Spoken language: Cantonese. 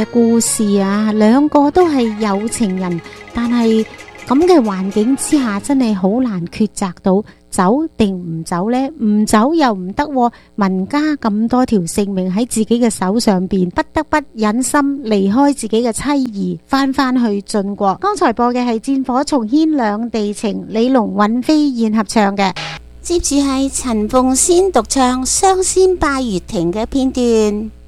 故事啊，兩個都係有情人，但係咁嘅環境之下，真係好難抉擇到走定唔走呢？唔走又唔得，文家咁多條性命喺自己嘅手上邊，不得不忍心離開自己嘅妻兒，翻去晉國。剛才播嘅係《戰火重牽兩地情》，李龍尹飛燕合唱嘅。接住係陳鳳仙獨唱《雙仙拜月亭》嘅片段。